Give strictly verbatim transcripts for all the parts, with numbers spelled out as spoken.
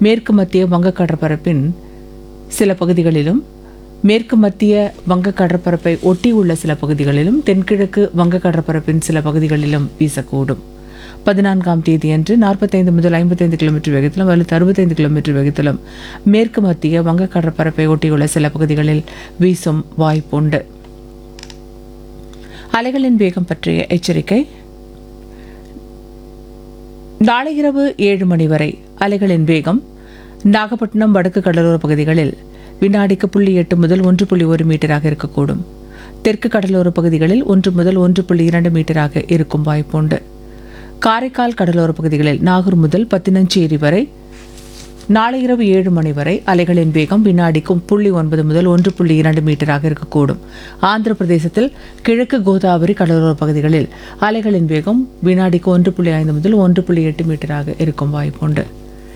மேற்கு மத்திய வங்கக்கடற்பரப்பின் சில பகுதிகளிலும், மேற்கு மத்திய வங்கக்கடற்பரப்பை ஒட்டியுள்ள சில பகுதிகளிலும், தென்கிழக்கு வங்கக்கடற்பரப்பின் சில பகுதிகளிலும் வீசக்கூடும். பதினான்காம் தேதியன்று நாற்பத்தைந்து முதல் ஐம்பத்தைந்து கிலோமீட்டர் வேகத்திலும் அல்லது அறுபத்தைந்து கிலோமீட்டர் வேகத்திலும் மேற்கு மத்திய வங்கக்கடற்பரப்பை ஒட்டியுள்ள சில பகுதிகளில் வீசும் வாய்ப்புண்டு. அலைகளின் வேகம் பற்றிய எச்சரிக்கை. நாளை இரவு ஏழு மணி வரை அலைகளின் வேகம் நாகப்பட்டினம் வடக்கு கடலோர பகுதிகளில் வினாடிக்கு புள்ளி எட்டு முதல் ஒன்று புள்ளி ஒரு மீட்டராக இருக்கக்கூடும். தெற்கு கடலோர பகுதிகளில் ஒன்று முதல் ஒன்று புள்ளி இரண்டு மீட்டராக இருக்கும் வாய்ப்புண்டு. காரைக்கால் கடலோர பகுதிகளில் நாகூர் முதல் பத்தினஞ்சேரி வரை நாளை இரவு ஏழு மணி வரை அலைகளின் வேகம் வினாடிக்கும் புள்ளி ஒன்பது முதல் ஒன்று புள்ளி இரண்டு மீட்டராக இருக்கக்கூடும். ஆந்திர பிரதேசத்தில் கிழக்கு கோதாவரி கடலோர பகுதிகளில் அலைகளின் வேகம் வினாடிக்கு ஒன்று புள்ளி ஐந்து முதல் ஒன்று புள்ளி எட்டு மீட்டராக இருக்கும் வாய்ப்புண்டு.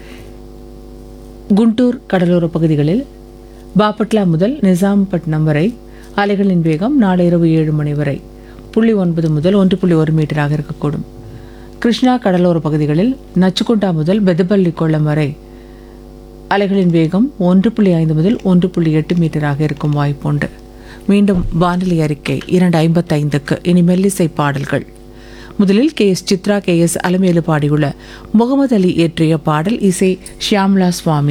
குண்டூர் கடலோர பகுதிகளில் பாபட்லா முதல் நிசாம்பட்டினம் வரை அலைகளின் வேகம் நாளை இரவு ஏழு மணி வரை புள்ளி ஒன்பது முதல் ஒன்று புள்ளி ஒரு மீட்டராக இருக்கக்கூடும். கிருஷ்ணா கடலோர பகுதிகளில் நச்சுக்குண்டா முதல் பெதபள்ளி கொள்ளம் வரை அலைகளின் வேகம் ஒன்று புள்ளி ஐந்து முதல் ஒன்று புள்ளி எட்டு மீட்டராக இருக்கும் வாய்ப்புண்டு. மீண்டும் வானிலை அறிக்கை இரண்டு ஐம்பத்தைந்துக்கு. இனி மெல்லிசை பாடல்கள். முதலில் K S Chitra, K S Alamelu பாடியுள்ள முகமது அலி இயற்றிய பாடல், இசை ஷியாம்லா சுவாமி.